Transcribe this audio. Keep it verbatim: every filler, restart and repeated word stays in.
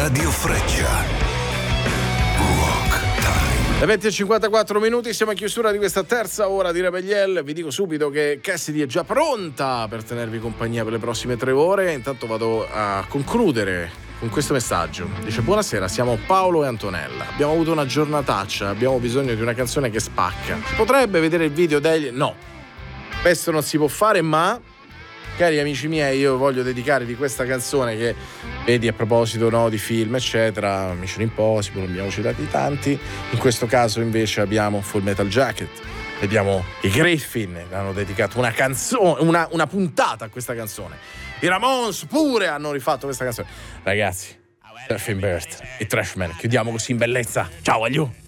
Radio Freccia. Le venti e cinquantaquattro minuti, siamo a chiusura di questa terza ora di Rebelliel. Vi dico subito che Cassidy è già pronta per tenervi compagnia per le prossime tre ore. Intanto vado a concludere con questo messaggio. Dice: buonasera, siamo Paolo e Antonella. Abbiamo avuto una giornataccia, abbiamo bisogno di una canzone che spacca. Si potrebbe vedere il video degli... No, questo non si può fare, ma... Cari amici miei, io voglio dedicarvi questa canzone che, vedi, a proposito, no, di film, eccetera, Mission Impossible, ne abbiamo citati tanti. In questo caso invece abbiamo Full Metal Jacket, vediamo i Griffin, hanno dedicato una canzone, una, una puntata a questa canzone. I Ramones pure hanno rifatto questa canzone. Ragazzi, Surfing Bird, i Trashman, chiudiamo così in bellezza. Ciao, agliù!